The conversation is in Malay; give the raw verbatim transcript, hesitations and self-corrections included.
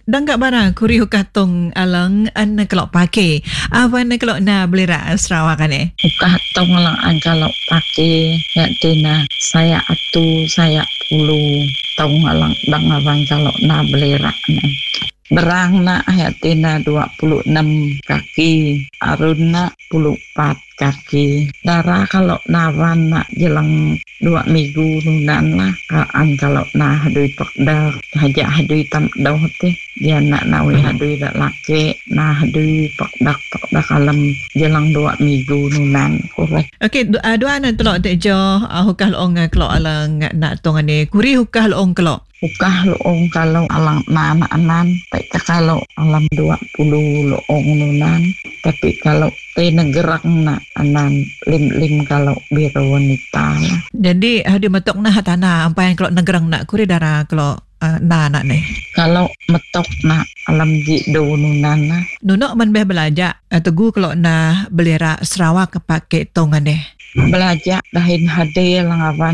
Dan kat barang kuri hukatong alang an kalau pakai awan kalau na belera Sarawak kan eh. Ukah tong lang ang kalau pakai ya tina saya atu saya pulu tong lang dang abang kalau na belera na. Berang na ya tina dua puluh enam kaki, arun na puluh empat kaki. Darah kalau nawan na jelang dua minggu nunan lah kaan kalau na hadui pakda haja hadui tam dau teh dia nak nawi hadui dak laki na hadui pakdak pakdak alam jelang dua minggu nunan korek. Okey, dua dua na telok tek jo hukah long kelok alang nak tongane kuri hukah long kelok. Ukah loong kalau alang nana anan, tapi kalau alam dua puluh loong nunan, tapi kalau te negerak na anan lim lim kalau biru wanita lah. Jadi hadi metok na tanah ampai kalau negerang nak kuri darah kalau uh, na nak ni. Kalau metok na alam jido nunan lah. Nunok man beh belajar uh, teguh kalau na belera Sarawak pakai tongan ni. Belajar dahin hadir lang awan